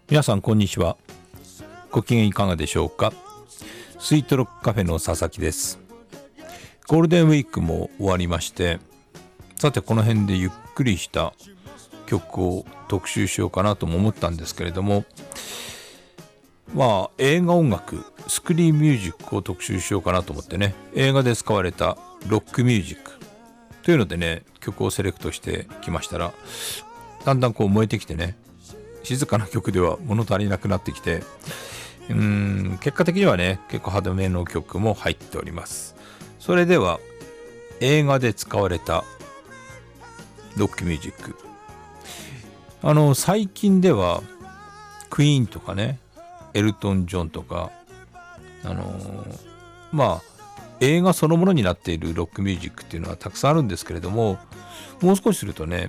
皆さんこんにちは。ご機嫌いかがでしょうか。スイートロックカフェの佐々木です。ゴールデンウィークも終わりまして、さてこの辺でゆっくりした曲を特集しようかなとも思ったんですけれども、映画音楽スクリーンミュージックを特集しようかなと思ってね、映画で使われたロックミュージックというのでね、曲をセレクトしてきましたら、だんだんこう燃えてきてね、静かな曲では物足りなくなってきて、結果的にはね、結構派手めの曲も入っております。それでは映画で使われたロックミュージック、最近ではクイーンとかね、エルトン・ジョンとか、映画そのものになっているロックミュージックっていうのはたくさんあるんですけれども、もう少しするとね、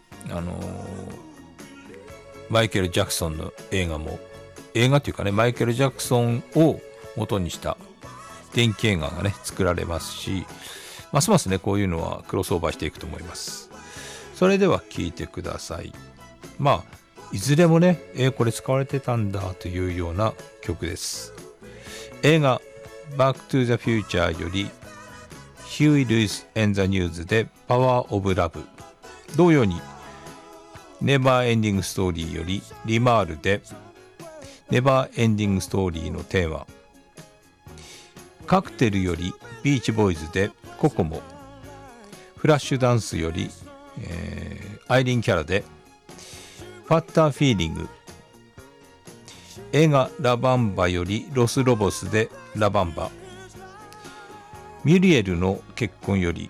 マイケル・ジャクソンの映画っていうかね、マイケル・ジャクソンを元にした電気映画がね作られますし、ますますねこういうのはクロスオーバーしていくと思います。それでは聴いてください。いずれもね、これ使われてたんだというような曲です。映画バックトゥザフューチャーよりヒューイ・ルイス・エン・ザ・ニューズでパワー・オブ・ラブ、同様にネバーエンディングストーリーよりリマールでネバーエンディングストーリーのテーマ、カクテルよりビーチボーイズでココモ、フラッシュダンスより、アイリン・キャラでファッターフィーリング、映画ラバンバよりロスロボスでラバンバ、ミュリエルの結婚より